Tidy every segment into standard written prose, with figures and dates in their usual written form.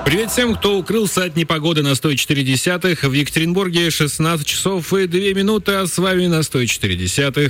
Привет всем, кто укрылся от непогоды на 104.10. В Екатеринбурге 16 часов и 2 минуты, а с вами на 104.10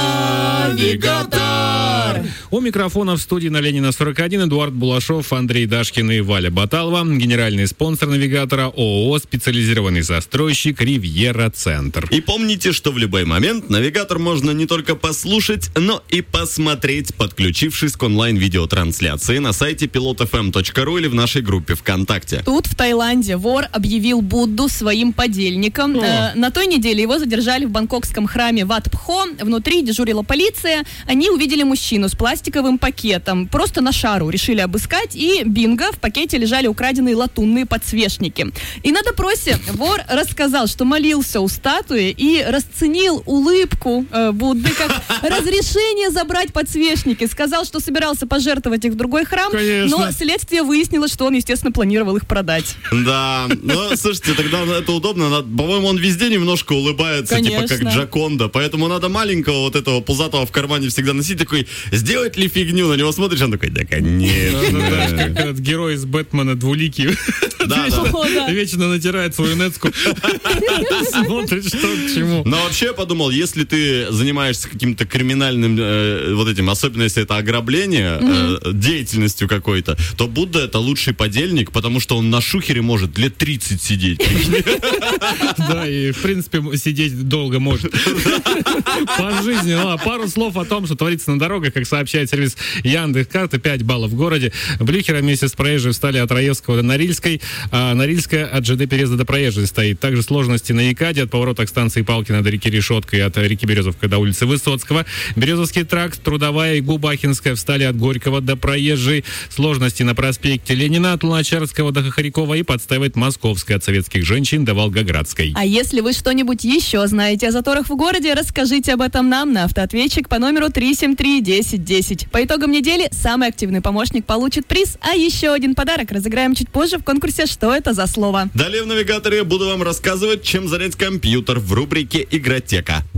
Навигатор! У микрофона в студии на Ленина 41 Эдуард Булашов, Андрей Дашкин и Валя Баталова. Генеральный спонсор Навигатора ООО «Специализированный застройщик Ривьера Центр». И помните, что в любой момент Навигатор можно не только послушать, но и посмотреть, подключившись к онлайн-видеотрансляции на сайте pilotfm.ru или в нашей группе ВКонтакте. Тут, в Таиланде, вор объявил Будду своим подельником. На той неделе его задержали в бангкокском храме Wat Pho. Внутри дежурила полиция. Они увидели мужчину с пластиковым пакетом. Просто на шару решили обыскать. И бинго, в пакете лежали украденные латунные подсвечники. И на допросе вор рассказал, что молился у статуи и расценил улыбку Будды как разрешение забрать подсвечники. Сказал, что собирался пожертвовать их в другой храм. Конечно. Но следствие выяснило, что он, естественно, планировал их продать. Да, ну, слушайте, тогда это удобно. По-моему, он везде немножко улыбается, Конечно. типа как Джаконда. Поэтому надо маленького вот этого пузатого в кармане всегда носить, такой, сделать ли фигню? На него смотришь, он такой, да, конечно. Знаешь, как этот герой из Бэтмена двуликий. Да. Вечно натирает свою нетку. Смотрит, что к чему. Но вообще я подумал, если ты занимаешься каким-то криминальным вот этим, особенно если это ограбление, деятельностью какой-то, то Будда это лучший подельник, потому что он на шухере может лет 30 сидеть. Да, и в принципе сидеть долго может. По жизни. Пару слов о том, что творится на дорогах, как сообщает сервис Яндекс.Карты, 5 баллов в городе. Блюхера вместе с проезжей встали от Раевского до Норильской, а Норильская от ЖД переезда до проезжей стоит. Также сложности на Якаде от поворота к станции Палкина до реки Решетка и от реки Березовка до улицы Высоцкого. Березовский тракт, Трудовая и Губахинская встали от Горького до проезжей. Сложности на проспекте Ленина от Луначарского до Хохрякова и подстаивает Московская от Советских женщин до Волгоградской. А если вы что-нибудь еще знаете о заторах в городе, расскажите об этом нам на автоответчик по номеру 373-1010. По итогам недели самый активный помощник получит приз, а еще один подарок разыграем чуть позже в конкурсе «Что это за слово?». Далее в Навигаторе буду вам рассказывать, чем занять компьютер в рубрике «Игротека».